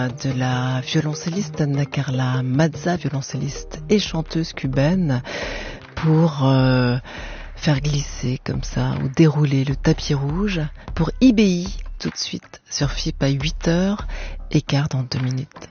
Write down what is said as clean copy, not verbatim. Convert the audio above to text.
de la violoncelliste Anna Carla Mazza, violoncelliste et chanteuse cubaine, pour faire glisser comme ça ou dérouler le tapis rouge pour IBI tout de suite sur FIP à 8h15 dans 2 minutes.